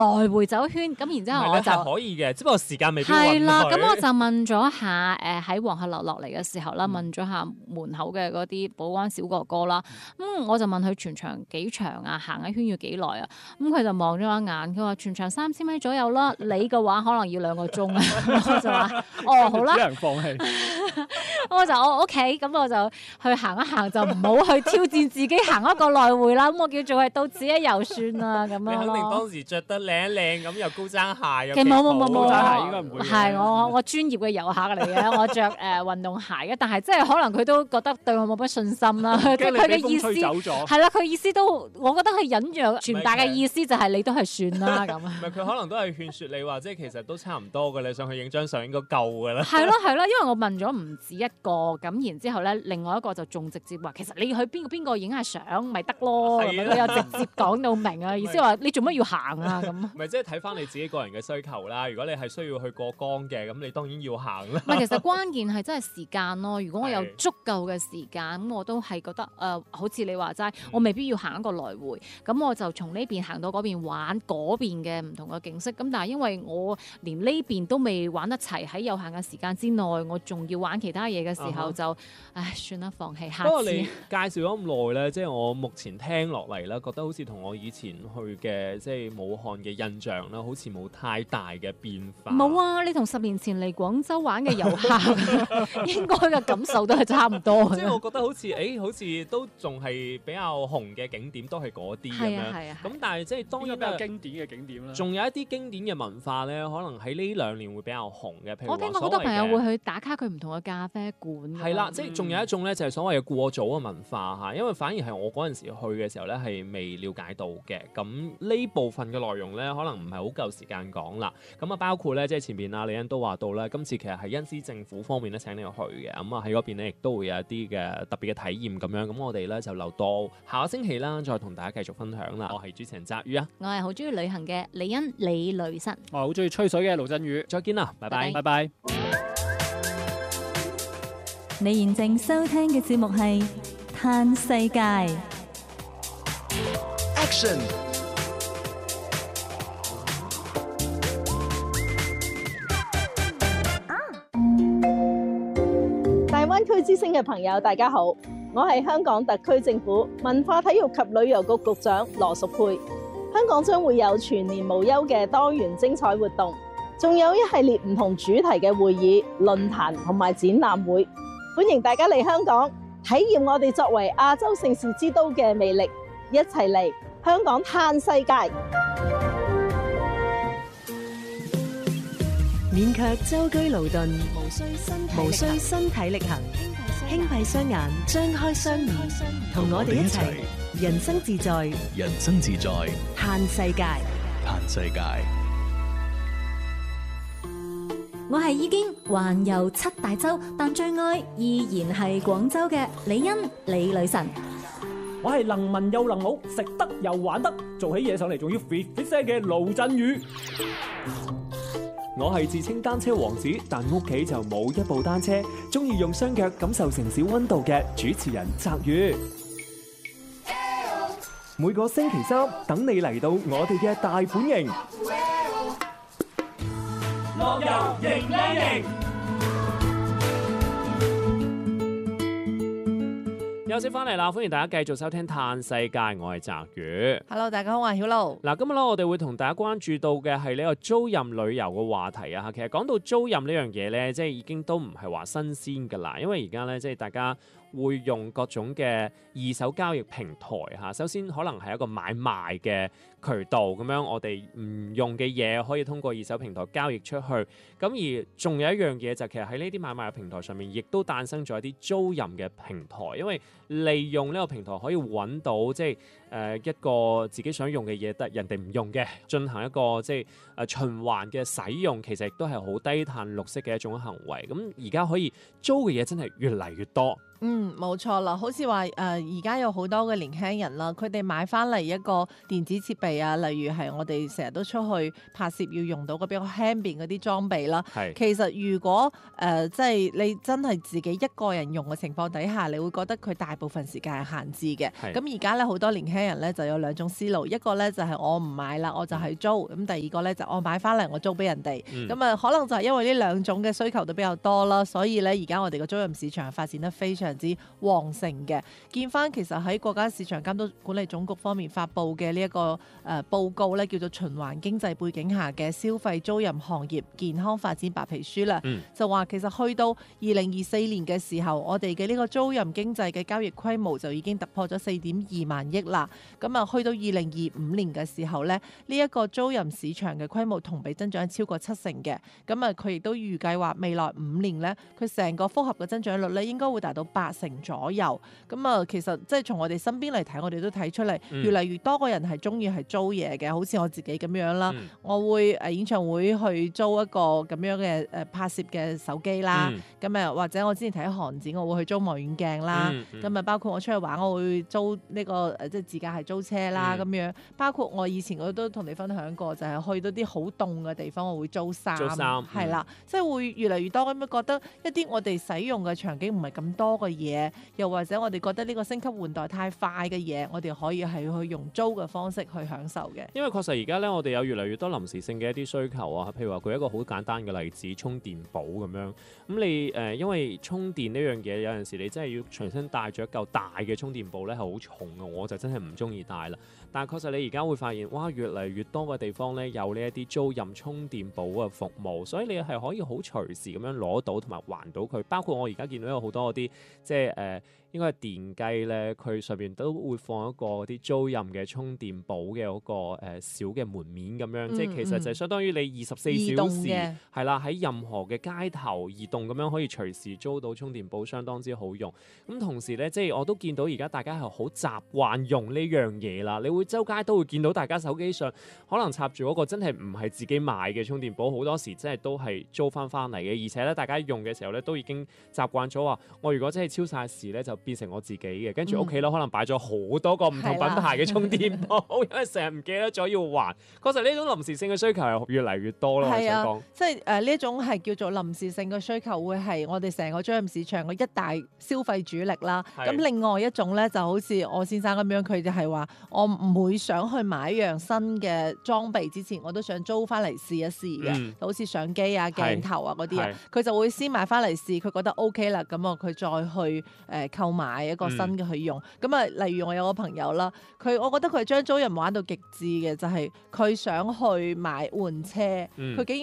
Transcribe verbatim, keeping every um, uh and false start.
來回走一圈，咁然之後我就可以嘅，只不過時間未必係啦。咁我就問咗下誒喺黃鶴樓落嚟嘅時候啦，嗯、問咗下門口嘅嗰啲保安小哥哥啦。咁、嗯、我就問佢全場幾長啊？行一圈要幾耐啊？咁、嗯、佢就望咗我一眼，佢話全場三千米左右啦。你嘅話可能要兩個鐘啊。我就話哦好啦， 只能放棄。 我就我 OK，咁我就去行一行，就唔好去挑戰自己行一個來回啦。咁我叫做係到此一遊算啦，咁樣咯。 你肯定當時着得靚一靚咁，又高踭鞋，又其實冇冇冇冇， 高踭鞋應該唔會。 係我我專業嘅遊客嚟嘅，我着誒運動鞋嘅，但係即係可能佢都覺得對我冇乜信心啦。即係佢嘅意思係啦，佢意思都我覺得佢隱約傳達嘅意思就係你都係算啦咁。 唔係佢可能都係勸説你話，即係其實都差唔多嘅，你上去影張相應該夠㗎啦。 係咯係咯，因為我問咗唔止一個，咁然之後咧，另外一個就仲直接話，其實你去邊個邊個影下相咪得咯，你又直接講到明啊，意思話你做乜要行啊咁。 唔係即係睇翻你自己個人嘅需求啦。如果你係需要去過江嘅，咁你當然要行啦。 唔係，其實關鍵係真係時間咯。如果我有足夠嘅時間，咁我都係覺得誒、呃，好似你話齋，我未必要行一個來回，咁我就從呢邊行到嗰邊玩嗰邊嘅唔同嘅景色。咁但係因為我連呢邊都未玩得齊，喺有限嘅時間之內，我仲要玩其他嘢嘅時候就，uh huh. 唉，算啦，放棄。下次。不過你介紹咗咁耐咧，即係我目前聽落嚟咧，覺得好似同我以前去嘅即係武漢嘅印象啦，好似冇太大嘅變化。 冇啊，你同十年前嚟廣州玩嘅遊客應該嘅感受都係差唔多。 即係我覺得好似誒、欸，好似都仲係比較紅嘅景點都係嗰啲咁樣。係啊，咁但係即係當然比較經典嘅景點啦。 仲有一啲經典嘅文化咧，可能喺呢兩年會比較紅嘅。譬如我聽過好多朋友會去打卡佢唔同嘅咖啡館。 係啦，即係仲有一種咧，就係所謂嘅過早嘅文化嚇，因為反而係我嗰陣時去嘅時候咧，係未了解到嘅。咁呢部分嘅內容咧，可能唔係好夠時間講啦。咁啊，包括咧，即係前邊阿李欣都話到啦，今次其實係恩施政府方面咧請你去嘅。咁啊喺嗰邊咧，亦都會有一啲嘅特別嘅體驗咁樣。咁我哋咧就留到下個星期啦，再同大家繼續分享啦。我係主持人澤宇啊， 我係好中意旅行嘅李欣李女神， 我係好中意吹水嘅盧振宇。 再見啦，拜拜， 拜拜。 你現正收聽嘅節目係嘆世界。 Action！ 大灣區之星嘅朋友，大家好，我係香港特區政府文化體育及旅遊局局長羅淑佩。香港將會有全年無休嘅多元精彩活動，仲有一系列唔同主題嘅會議、論壇同埋展覽會。歡迎大家嚟香港體驗我哋作為亞洲盛事之都嘅魅力，一齊嚟香港嘆世界。 免卻舟車勞頓， 無需身體無需身體力行，輕閉雙眼，張開雙耳，同我哋一齊人生自在， 人生自在， 嘆世界， 嘆世界。 我係已經環遊七大洲，但最愛依然係廣州嘅李欣李女神。 我係能文又能武，食得又玩得，做起嘢上嚟仲要 fit fit 聲嘅盧振宇。 我係自稱單車王子，但屋企就冇一部單車，中意用雙腳感受城市溫度嘅主持人澤宇。每個星期三等你嚟到我哋嘅大本營， 樂遊型靚型。 休息翻嚟啦，歡迎大家繼續收聽《嘆世界》，我係澤宇。 Hello， 大家好，我係曉露。 嗱，今日咧我哋會同大家關注到嘅係呢個租賃旅遊嘅話題啊。其實講到租賃呢樣嘢咧，即係已經都唔係話新鮮噶啦，因為而家咧即係大家會用各種嘅二手交易平台嚇。首先可能係一個買賣嘅渠道咁樣，我哋唔用嘅嘢可以通過二手平台交易出去。咁而仲有一樣嘢就其實喺呢啲買賣嘅平台上面，亦都誕生咗一啲租賃嘅平台，因為利用呢個平台可以揾到即係誒、呃、一個自己想用嘅嘢，得人哋唔用嘅，進行一個即係誒、呃、循環嘅使用，其實亦都係好低碳綠色嘅一種行為。咁而家可以租嘅嘢真係越嚟越多。 嗯，冇錯啦，好似話誒，而家有好多嘅年輕人啦，佢哋買翻嚟一個電子設備啊，例如係我哋成日都出去拍攝要用到嗰比較輕便嗰啲裝備啦。 係其實如果誒、呃、即係你真係自己一個人用嘅情況底下，你會覺得佢大部分時間係閒置嘅。 係咁而家咧好多年輕人咧就有兩種思路，一個咧就係、是、我唔買啦，我就係租；咁第二個咧就我買翻嚟我租俾人哋。咁啊、 嗯、 可能就係因為呢兩種嘅需求都比較多啦，所以咧而家我哋嘅租賃市場發展得非常之旺盛嘅。見翻其實喺國家市場監督管理總局方面發布嘅呢一個誒、呃、報告咧，叫做循環經濟背景下嘅消費租賃行業健康發展白皮書啦， 嗯、 就話其實去到二零二四年嘅時候，我哋嘅呢個租賃經濟嘅交易規模就已經突破咗四點二萬億啦。咁啊，去到二零二五年嘅時候咧，呢、這、一個租賃市場嘅規模同比增長超過七成嘅。咁啊，佢亦都預計話未來五年咧，佢成個複合嘅增長率咧應該會達到八成左右。咁啊，其實即係從我哋身邊嚟睇，我哋都睇出嚟， 嗯、 越嚟越多個人係中意係租嘢嘅，好似我自己咁樣啦。 嗯、 我會誒演唱會去租一個咁樣嘅誒拍攝嘅手機啦。咁啊、嗯，或者我之前睇韓展，我會去租望遠鏡啦。咁啊、嗯，嗯、包括我出去玩，我會租呢、這個誒即係自駕係租車啦咁、嗯、樣。包括我以前我都同你分享過，就係、是、去到啲好凍嘅地方，我會租衫。租衫係啦，即係會越嚟越多咁樣覺得一啲我哋使用嘅場景唔係咁多嘅嘢，又或者我哋覺得呢個升級換代太快嘅嘢，我哋可以係去用租嘅方式去享受嘅。 因為確實而家咧，我哋有越嚟越多臨時性嘅一啲需求啊，譬如話舉一個好簡單嘅例子，充電寶咁樣。咁你誒、呃，因為充電呢樣嘢有陣時你真係要隨身帶住一嚿大嘅充電寶咧，係好重嘅，我就真係唔中意帶啦。但係確實你而家會發現，哇，越嚟越多嘅地方咧有呢一啲租賃充電寶嘅服務，所以你係可以好隨時咁樣攞到同埋還到佢。包括我而家見到有好多嗰啲即係誒。呃應該係電雞咧，佢上邊都會放一個啲租賃嘅充電寶嘅嗰個誒小嘅門面咁樣，嗯、即係其實就相當於你二十四小時係啦，喺任何嘅街頭移動咁樣可以隨時租到充電寶，相當之好用。咁同時咧，即係我都見到而家大家係好習慣用呢樣嘢啦。你會周街都會見到大家手機上可能插住嗰個真係唔係自己買嘅充電寶，好多時真係都係租翻翻嚟嘅。而且咧，大家用嘅時候咧都已經習慣咗話，我如果真係超晒時咧就變成我自己嘅，跟住屋企咧可能擺咗好多個唔同品牌嘅充電寶，嗯、因為成日唔記得咗要還。確實呢種臨時性嘅需求係越嚟越多咯。 係啊， 我想講即係誒呢一種係叫做臨時性嘅需求，會係我哋成個租賃市場嘅一大消費主力啦。咁是另外一種咧，就好似我先生咁樣，佢就係話我唔會想去買一樣新嘅裝備之前，我都想租翻嚟試一試嘅，嗯、好似相機啊、鏡頭啊嗰啲啊，佢就會先買翻嚟試，佢覺得 OK 啦，咁啊佢再去誒購買一個新嘅去用。咁啊、嗯，例如我有個朋友啦，佢我覺得佢係將租賃玩到極致嘅，就係、是、佢想去買換車，佢竟然